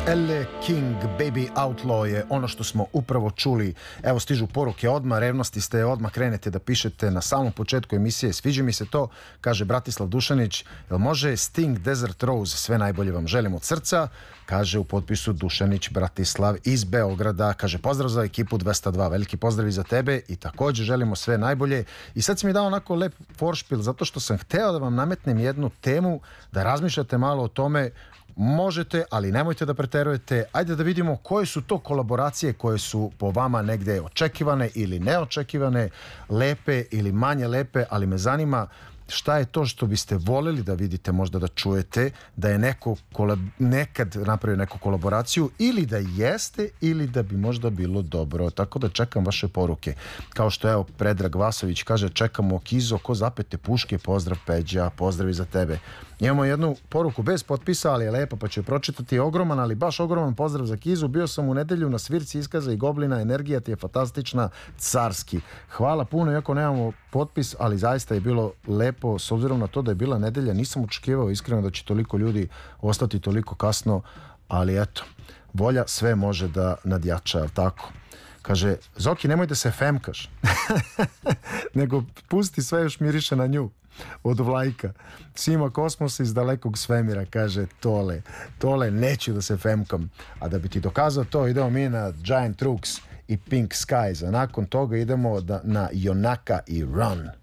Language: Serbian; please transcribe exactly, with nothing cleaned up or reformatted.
Elle King, Baby Outlaw je ono što smo upravo čuli. Evo stižu poruke odmah, revnosti ste, odmah krenete da pišete na samom početku emisije. Sviđa mi se to, kaže Bratislav Dušanić. Jel može Sting, Desert Rose, sve najbolje vam želim od srca, kaže u potpisu Dušanić Bratislav iz Beograda. Kaže pozdrav za ekipu dvesta dva, veliki pozdrav i za tebe i također želimo sve najbolje. I sad si mi dao onako lep foršpil zato što sam hteo da vam nametnem jednu temu, da razmišljate malo o tome. Možete, ali nemojte da preterujete. Ajde da vidimo koje su to kolaboracije koje su po vama negde očekivane ili neočekivane, lepe ili manje lepe, ali me zanima šta je to što biste voljeli da vidite, možda da čujete, da je neko kolab... nekad napravio neku kolaboraciju ili da jeste ili da bi možda bilo dobro. Tako da čekam vaše poruke. Kao što evo Predrag Vasović kaže čekamo Kizo ko zapete puške, pozdrav Peđa, pozdrav i za tebe. Imamo jednu poruku bez potpisa, ali je lepa pa ću je pročitati. Ogroman, ali baš ogroman pozdrav za Kizu. Bio sam u nedelju na svirci Iskaza i Goblina, energija ti je fantastična, carski. Hvala puno, iako nemamo potpis, ali zaista je bilo lepo, s obzirom na to da je bila nedelja. Nisam očekivao iskreno da će toliko ljudi ostati toliko kasno, ali eto, volja sve može da nadjača, ali tako? Kaže, Zoki, nemoj da se femkaš, nego pusti sve, još miriše na nju. Od Vlajka. Sima kosmosa iz dalekog svemira, kaže Tole. Tole, neću da se femkam. A da bi ti dokazao to, idemo mi na Giant Rooks i Pink Skies. A nakon toga idemo da, na Jonaka i Run.